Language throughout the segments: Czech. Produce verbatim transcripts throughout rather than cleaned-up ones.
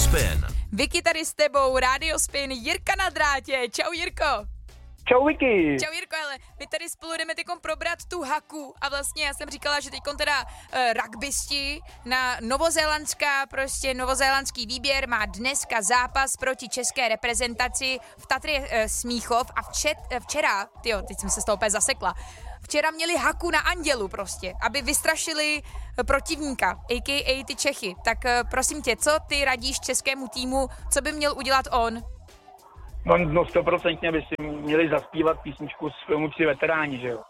Spin. Vicky tady s tebou, Radio Spin, Jirka na drátě. Čau Jirko. Čau Vicky. Čau Jirko, ale my tady spolu jdeme teďkom probrat tu haku a vlastně já jsem říkala, že teďkom teda uh, rugbysti na novozélandská, prostě novozélandský výběr má dneska zápas proti české reprezentaci v Tatře uh, Smíchov a včet, uh, včera, tyjo, teď jsem se z toho úplně zasekla, včera měli haku na andělu prostě, aby vystrašili uh, protivníka, a k a ty Čechy. Tak uh, prosím tě, co ty radíš českému týmu, co by měl udělat on? No, no stoprocentně by si měli zaspívat písničku z filmu Tři veteráni, že jo?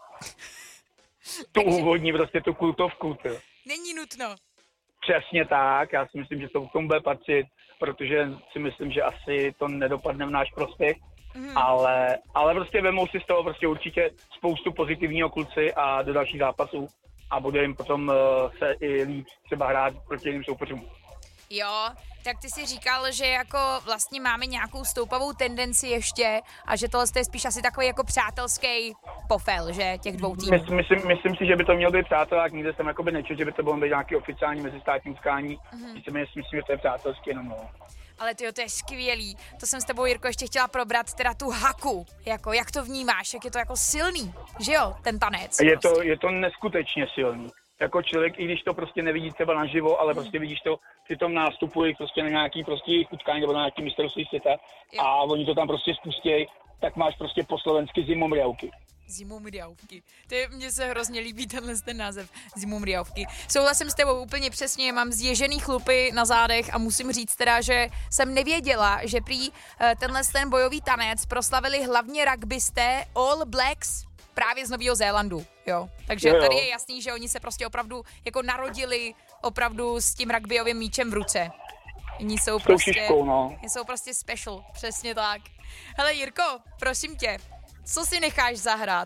Tu úvodní, prostě tu kultovku, tyjo. Není nutno. Přesně tak, já si myslím, že to k tomu bude patřit, protože si myslím, že asi to nedopadne v náš prospěch, mm. ale, ale prostě vemou si z toho prostě určitě spoustu pozitivního kluci a do dalších zápasů a bude jim potom uh, se i líp třeba hrát proti jiným soupeřům. Jo, tak ty si říkal, že jako vlastně máme nějakou stoupavou tendenci ještě a že tohle je spíš asi takový jako přátelský pofel, že těch dvou týmů. Myslím, myslím, myslím si, že by to mělo být přátelák, nikde jsem jakoby nečetl, že by to bylo být nějaký oficiální mezistátní utkání. Mm-hmm. Myslím, myslím, že to je přátelský jenom, no. Ale tyjo, to je skvělý. To jsem s tebou, Jirko, ještě chtěla probrat, teda tu haku. Jako, jak to vnímáš, jak je to jako silný, že jo, ten tanec. Je prostě. to, je to neskutečně silný. Jako člověk, i když to prostě nevidí třeba naživo, ale prostě vidíš to při tom nástupu prostě na nějaký prostě utkání nebo na nějaký mistrovství světa jo. A oni to tam prostě spustějí, tak máš prostě po slovensky zimomriavky. Zimomriavky. To je, mně se hrozně líbí tenhle ten název Zimomriavky. Souhlasím s tebou úplně přesně, mám zježený chlupy na zádech a musím říct teda, že jsem nevěděla, že prý tenhle ten bojový tanec proslavili hlavně rugbysté All Blacks právě z Nového Zélandu, jo. Takže jo, jo. Tady je jasný, že oni se prostě opravdu jako narodili opravdu s tím rugbyovým míčem v ruce. Oni jsou s prostě, šiškou, no. jsou prostě special, přesně tak. Hele Jirko, prosím tě, co si necháš zahrát?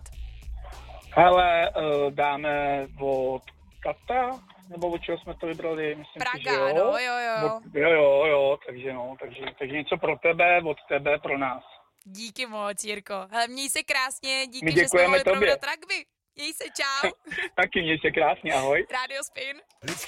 Hele, uh, dáme od Kata, nebo od čeho jsme to vybrali, myslím Praga, si, že jo. no, jo, jo. Od, jo, jo, jo, takže no, takže, takže něco pro tebe, od tebe, pro nás. Díky moc, Jirko. Hele, měj se krásně, díky, My že jsme mohli tobě. probrat rugby. Měj se, čau. Taky měj se krásně, ahoj. Radio Spin.